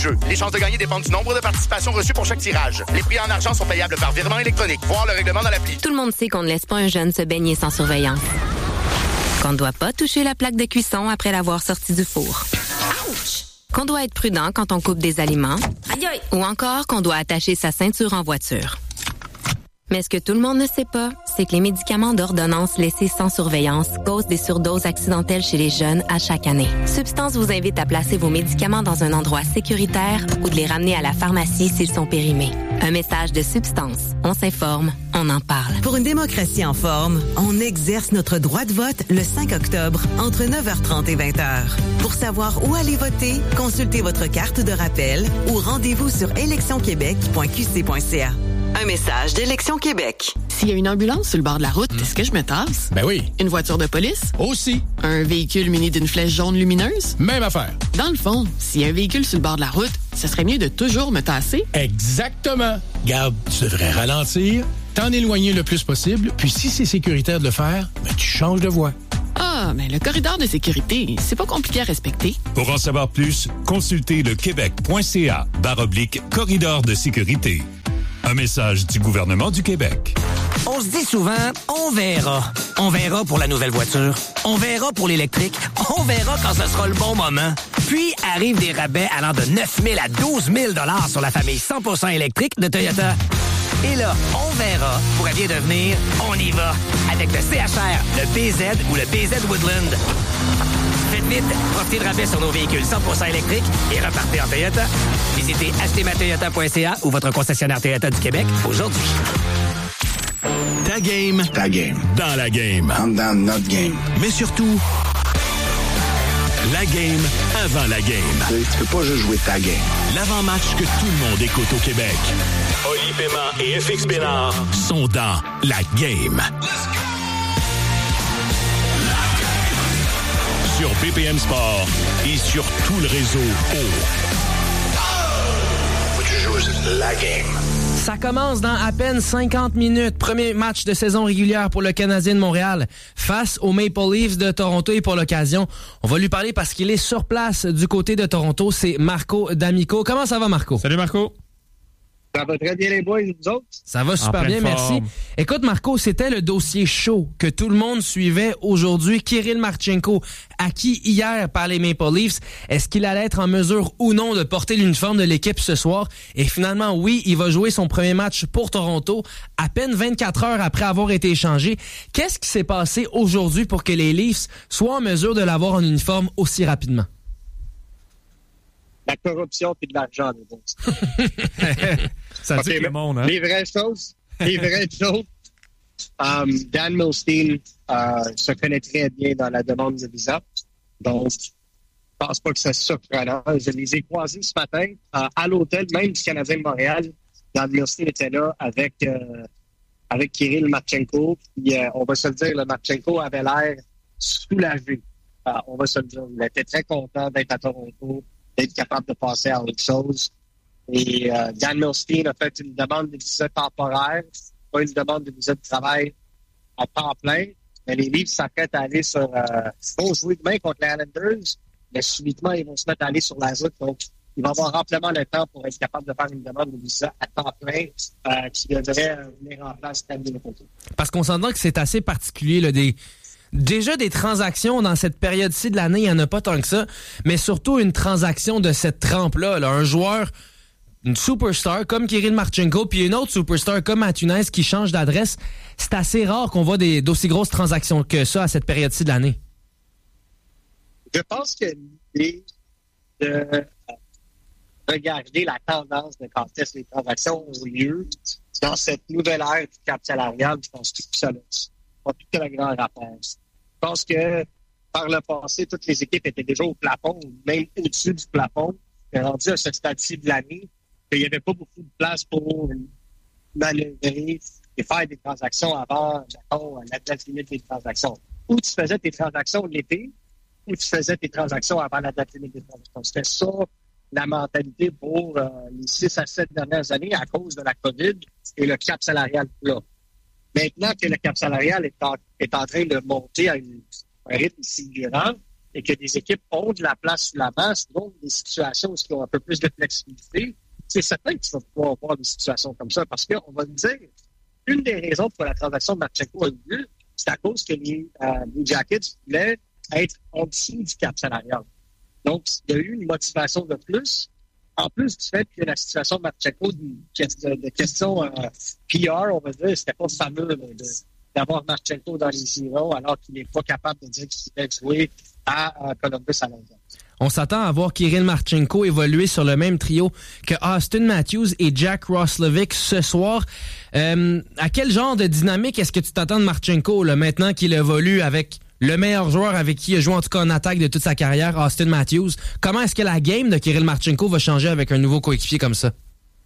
jeu. Les chances de gagner dépendent du nombre de participations reçues pour chaque tirage. Les prix en argent sont payables par virement électronique. Voir le règlement dans l'appli. Tout le monde sait qu'on ne laisse pas un jeune se baigner sans surveillance. Qu'on ne doit pas toucher la plaque de cuisson après l'avoir sortie du four. Ouch! Qu'on doit être prudent quand on coupe des aliments. Aïe aïe! Ou encore qu'on doit attacher sa ceinture en voiture. Mais ce que tout le monde ne sait pas, c'est que les médicaments d'ordonnance laissés sans surveillance causent des surdoses accidentelles chez les jeunes à chaque année. Substance vous invite à placer vos médicaments dans un endroit sécuritaire ou de les ramener à la pharmacie s'ils sont périmés. Un message de Substance. On s'informe, on en parle. Pour une démocratie en forme, on exerce notre droit de vote le 5 octobre entre 9h30 et 20h. Pour savoir où aller voter, consultez votre carte de rappel ou rendez-vous sur électionquebec.qc.ca. Un message d'Élection Québec. S'il y a une ambulance sur le bord de la route, est-ce que je me tasse? Ben oui. Une voiture de police? Aussi. Un véhicule muni d'une flèche jaune lumineuse? Même affaire. Dans le fond, s'il y a un véhicule sur le bord de la route, ce serait mieux de toujours me tasser? Exactement. Garde, tu devrais ralentir, t'en éloigner le plus possible, puis si c'est sécuritaire de le faire, ben tu changes de voie. Ah, mais le corridor de sécurité, c'est pas compliqué à respecter. Pour en savoir plus, consultez le québec.ca/corridor de sécurité. Un message du gouvernement du Québec. On se dit souvent, on verra. On verra pour la nouvelle voiture. On verra pour l'électrique. On verra quand ce sera le bon moment. Puis arrivent des rabais allant de 9 000 à 12 000 $ sur la famille 100% électrique de Toyota. Et là, on verra pourrait bien devenir on y va avec le CHR, le BZ ou le BZ Woodland. Faites vite, profitez de rabais sur nos véhicules 100% électriques et repartez en Toyota. Visitez achetezmatoyota.ca ou votre concessionnaire Toyota du Québec aujourd'hui. Ta game. Ta game. Dans la game. Dans notre game. Mais surtout, la game avant la game. Tu peux pas juste jouer ta game. L'avant-match que tout le monde écoute au Québec. Oli Paiement et FX Bénard sont dans la game. Sur BPM Sport et sur tout le réseau Faut que tu joues la game. Ça commence dans à peine 50 minutes. Premier match de saison régulière pour le Canadien de Montréal face aux Maple Leafs de Toronto. Et pour l'occasion, on va lui parler parce qu'il est sur place du côté de Toronto. C'est Marco D'Amico. Comment ça va, Marco? Salut, Marco. Ça va très bien, les boys, vous autres? Ça va super bien, merci. Écoute, Marco, c'était le dossier chaud que tout le monde suivait aujourd'hui. Kirill Marchenko, acquis hier par les Maple Leafs. Est-ce qu'il allait être en mesure ou non de porter l'uniforme de l'équipe ce soir? Et finalement, oui, il va jouer son premier match pour Toronto à peine 24 heures après avoir été échangé. Qu'est-ce qui s'est passé aujourd'hui pour que les Leafs soient en mesure de l'avoir en uniforme aussi rapidement? La corruption et de l'argent, les boys. Ça dit le monde, hein? Les vraies choses. Dan Milstein se connaît très bien dans la demande de visa. Donc, je pense pas que c'est surprenant. Je les ai croisés ce matin à l'hôtel, même du Canadien de Montréal. Dan Milstein était là avec Kirill Marchenko. Puis, on va se le dire, le Marchenko avait l'air soulagé. On va se le dire. Il était très content d'être à Toronto, d'être capable de passer à autre chose. Et Dan Milstein a fait une demande de visa temporaire, pas une demande de visa de travail à temps plein. Mais les Leafs s'apprêtent à aller sur... ils vont jouer demain contre les Islanders, mais subitement, ils vont se mettre à aller sur la route. Donc, il va avoir amplement le temps pour être capable de faire une demande de visa à temps plein qui devrait venir en place très bien. Parce qu'on s'entend que c'est assez particulier, là, déjà des transactions dans cette période-ci de l'année, il n'y en a pas tant que ça, mais surtout une transaction de cette trempe-là. Là, un joueur, une superstar comme Kirill Marchenko, puis une autre superstar comme Matthew Knies qui change d'adresse. C'est assez rare qu'on voit d'aussi grosses transactions que ça à cette période-ci de l'année. Je pense que l'idée de regarder la tendance de quand est-ce que les transactions ont lieu dans cette nouvelle ère du cap salarial, je pense que ça n'a pas tout un grand rapport. Je pense que par le passé, toutes les équipes étaient déjà au plafond, même au-dessus du plafond. C'est rendu à ce stade-ci de l'année qu'il n'y avait pas beaucoup de place pour manœuvrer et faire des transactions avant, la date limite des transactions. Ou tu faisais tes transactions l'été, ou tu faisais tes transactions avant la date limite des transactions. C'était ça la mentalité pour les 6 à 7 dernières années à cause de la COVID et le cap salarial là. Maintenant que le cap salarial est en train de monter à un rythme fulgurant, et que des équipes ont de la place sur la masse, donc des situations où ils ont un peu plus de flexibilité, c'est certain que tu vas pouvoir avoir des situations comme ça. Parce qu'on va me dire, une des raisons pour la transaction de Marchenko a eu lieu, c'est à cause que les Blue Jackets voulaient être en dessous du cap salarial. Donc, il y a eu une motivation de plus. En plus du fait que la situation de Marchenko, de question PR, on va dire, c'était pas fameux d'avoir Marchenko dans les Girons alors qu'il n'est pas capable de dire qu'il va jouer à Columbus à long terme. On s'attend à voir Kirill Marchenko évoluer sur le même trio que Austin Matthews et Jack Roslovic ce soir. À quel genre de dynamique est-ce que tu t'attends de Marchenko là, maintenant qu'il évolue avec le meilleur joueur avec qui il a joué en tout cas en attaque de toute sa carrière, Austin Matthews? Comment est-ce que la game de Kirill Marchenko va changer avec un nouveau coéquipier comme ça?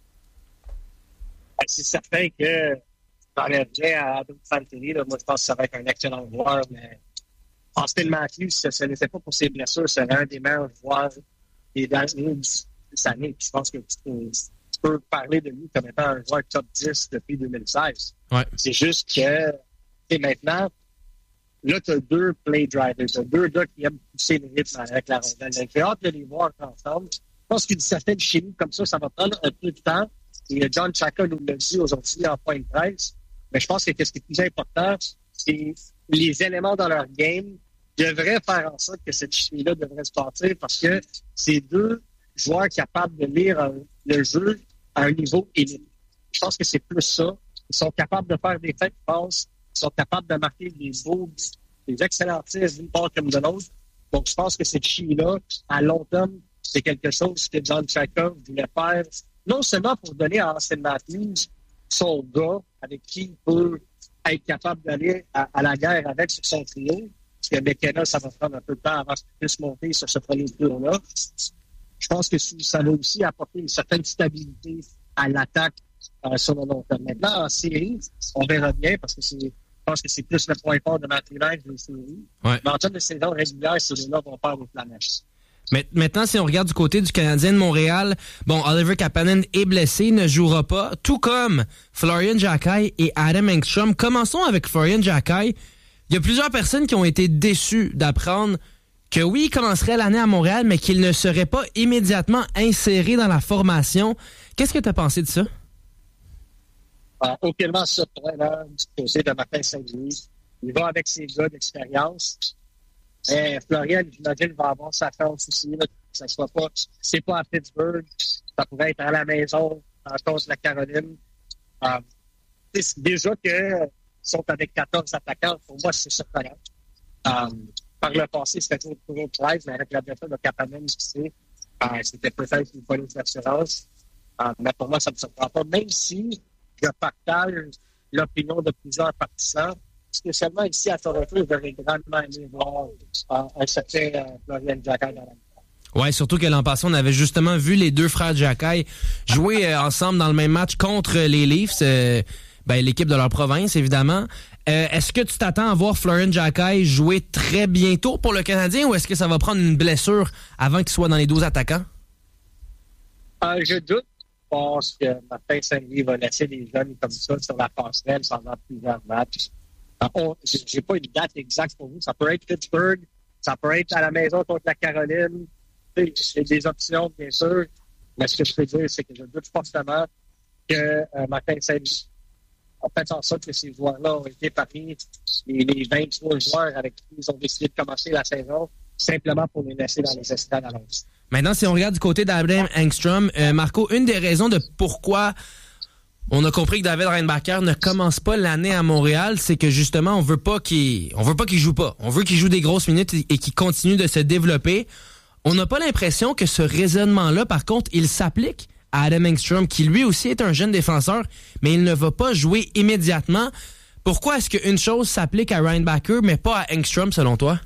C'est certain que j'enlèverais à Adam Fantilli. Moi, je pense que ça va être un excellent joueur, mais Austin Matthews, ce n'était pas pour ses blessures, c'est un des meilleurs joueurs des dernières années. Je pense que tu peux parler de lui comme étant un joueur top 10 depuis 2016. Ouais. C'est juste que maintenant, là, tu as deux play drivers, tu as deux gars qui aiment pousser le rythme avec la rondelle. J'ai hâte de les voir ensemble. Je pense qu'une certaine chimie comme ça va prendre un peu de temps. Et John Chaka nous l'a dit aujourd'hui en point de presse. Mais je pense que ce qui est plus important, c'est les éléments dans leur game devraient faire en sorte que cette chimie-là devrait se partir parce que c'est deux joueurs capables de lire le jeu à un niveau élite. Je pense que c'est plus ça. Ils sont capables de faire des fêtes de passe. Ils sont capables de marquer des beaux buts, des excellents tirs d'une part comme de l'autre. Donc, je pense que cette chimie-là, à long terme, c'est quelque chose que John Chaka voulait faire, non seulement pour donner à Austin Matthews son gars avec qui il peut être capable d'aller à la guerre avec sur son trio, parce que McKenna, ça va prendre un peu de temps avant qu'il puisse monter sur ce premier tour-là. Je pense que ça va aussi apporter une certaine stabilité à l'attaque sur le long terme. Maintenant, en série, on verra bien parce que je pense que c'est plus le point fort de Matthews des séries. Ouais. Mais en termes de saison régulière, ces deux-là vont faire des planèches. Maintenant, si on regarde du côté du Canadien de Montréal, bon, Oliver Kapanen est blessé, ne jouera pas, tout comme Florian Jacquet et Adam Engstrom. Commençons avec Florian Jacquet. Il y a plusieurs personnes qui ont été déçues d'apprendre que oui, il commencerait l'année à Montréal, mais qu'il ne serait pas immédiatement inséré dans la formation. Qu'est-ce que tu as pensé de ça? Aucunement surprenant du côté de Martin Saint-Louis. Il va avec ses gars d'expérience. Mais Florian, j'imagine, va avoir sa chance aussi. Là, que ça soit pas, c'est pas à Pittsburgh. Ça pourrait être à la maison, en cause de la Caroline. Déjà qu'ils sont avec 14 attaquants, pour moi, c'est surprenant. Par le passé, c'était toujours 13, mais avec la défaite de Kapanen, c'était peut-être une police d'assurance. Mais pour moi, ça ne me surprend pas, même si je partage l'opinion de plusieurs partisans. Spécialement ici à Toronto, j'aurais grandement aimé voir un certain Florian Jacquet dans la Ouais, surtout que l'an passé, on avait justement vu les deux frères Jacquet jouer ensemble dans le même match contre les Leafs, l'équipe de leur province, évidemment. Est-ce que tu t'attends à voir Florian Jacquet jouer très bientôt pour le Canadien ou est-ce que ça va prendre une blessure avant qu'il soit dans les 12 attaquants? Je doute. Je pense que Martin Saint-Louis va laisser des jeunes comme ça sur la passerelle pendant plusieurs matchs. J'ai pas une date exacte pour vous. Ça peut être Pittsburgh, ça peut être à la maison contre la Caroline. J'ai des options, bien sûr. Mais ce que je peux dire, c'est que je doute fortement que Martin Saint-Louis a fait en sorte que ces joueurs-là ont été parmi les 23 joueurs avec qui ils ont décidé de commencer la saison, simplement pour les laisser dans les estrades à l'autre. Maintenant, si on regarde du côté d'Adam Engstrom, Marco, une des raisons de pourquoi on a compris que David Reinbacher ne commence pas l'année à Montréal, c'est que justement, on veut pas qu'il joue pas. On veut qu'il joue des grosses minutes et qu'il continue de se développer. On n'a pas l'impression que ce raisonnement-là, par contre, il s'applique à Adam Engstrom, qui lui aussi est un jeune défenseur, mais il ne va pas jouer immédiatement. Pourquoi est-ce qu'une chose s'applique à Reinbacher, mais pas à Engstrom, selon toi?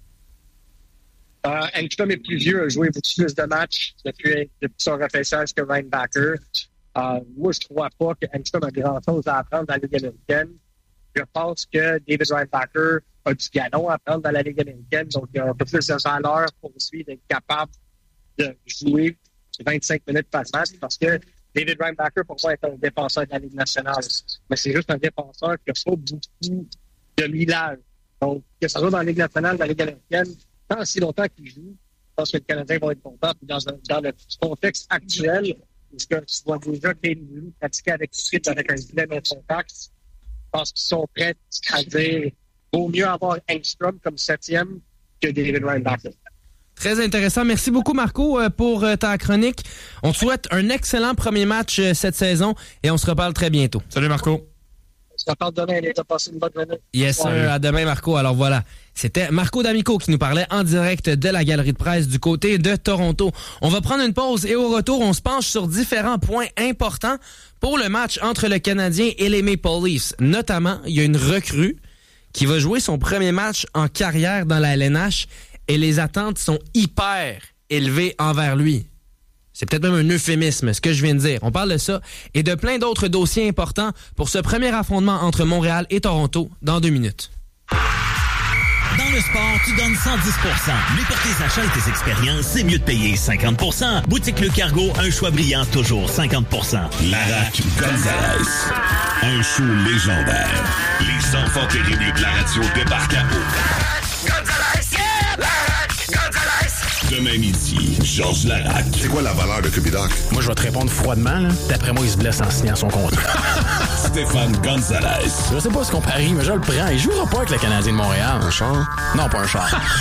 Engstrom est plus vieux, a joué beaucoup plus de matchs depuis son repêchage que Reinbacher. Moi, je ne crois pas que Engstrom a grand-chose à apprendre dans la Ligue américaine. Je pense que David Reinbacher a du galon à apprendre dans la Ligue américaine, donc il y a un peu plus de valeur pour lui d'être capable de jouer 25 minutes par match, parce que David Reinbacher, pour moi, est un défenseur de la Ligue nationale. Mais c'est juste un défenseur qui n'a pas beaucoup de millage. Donc, que ça soit dans la Ligue nationale, dans la Ligue américaine, tant si longtemps qu'il joue, je pense que le Canadien va être content. Puis dans le contexte actuel, où tu vois déjà Kane Lou pratiquer avec suite avec un filet de contact, je pense qu'ils sont prêts à dire vaut mieux avoir Engstrom comme 7e que David Reinbacher. Très intéressant. Merci beaucoup, Marco, pour ta chronique. On te souhaite un excellent premier match cette saison et on se reparle très bientôt. Salut, Marco. On se reparle demain. Allez, t'as passé une bonne journée. Yes, sir. À demain, Marco. Alors voilà, c'était Marco D'Amico qui nous parlait en direct de la galerie de presse du côté de Toronto. On va prendre une pause et au retour, on se penche sur différents points importants pour le match entre le Canadien et les Maple Leafs. Notamment, il y a une recrue qui va jouer son premier match en carrière dans la LNH et les attentes sont hyper élevées envers lui. C'est peut-être même un euphémisme, ce que je viens de dire. On parle de ça et de plein d'autres dossiers importants pour ce premier affrontement entre Montréal et Toronto dans 2 minutes. Dans le sport, tu donnes 110%. Mais pour tes achats et tes expériences, c'est mieux de payer 50%. Boutique Le Cargo, un choix brillant, toujours 50%. Larac Gonzalez. Un show légendaire. Les enfants terribles de la radio débarquent à eau. Gonzalez! Yeah! Larac Gonzalez! Demain midi, Georges Larac. C'est quoi la valeur de Cubidoc? Moi, je vais te répondre froidement. Là. D'après moi, il se blesse en signant son contrat. Stéphane Gonzalez. Je sais pas ce qu'on parie, mais je le prends. Il jouera pas avec le Canadien de Montréal. Un char? Non, pas un char.